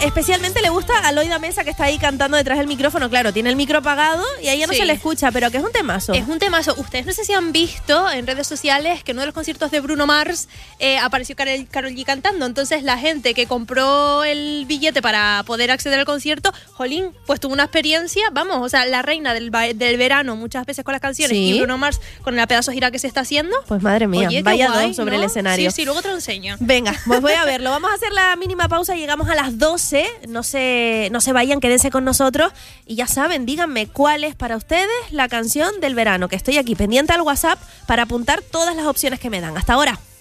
especialmente le gusta a Loida Mesa, que está ahí cantando detrás del micrófono. Claro, tiene el micro apagado y a ella no se le escucha, pero que es un temazo. Es un temazo. Ustedes no sé si han visto en redes sociales que en uno de los conciertos de Bruno Mars apareció Karol G cantando. Entonces la gente que compró el billete para poder acceder al concierto, jolín, pues tuvo una experiencia, vamos, o sea, la reina del verano muchas veces con las canciones y Bruno Mars con la pedazo gira que se está haciendo. Pues madre mía, oye, vaya guay, don sobre ¿no? el escenario. Sí, luego te lo enseño. Venga, pues voy a verlo. Vamos a hacer la mínima pausa, llegamos a las 12. No se vayan, quédense con nosotros. Y ya saben, díganme cuál es para ustedes la canción del verano, que estoy aquí pendiente al WhatsApp para apuntar todas las opciones que me dan. Hasta ahora.